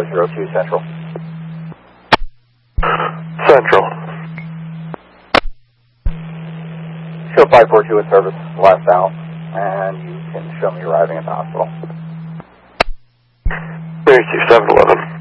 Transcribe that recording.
402 Central. Central. Show 542 with service, last out, and you can show me arriving at the hospital. Thank you, 711.